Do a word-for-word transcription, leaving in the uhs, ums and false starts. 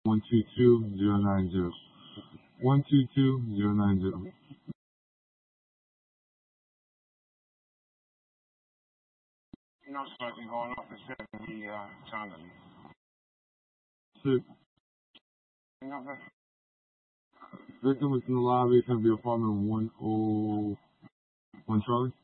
one two two zero nine zero. one two two zero nine zero. No something going off at seventy uh Chandler. Six. You know that Victim is in the lobby. It's going to be apartment one oh one Charlie.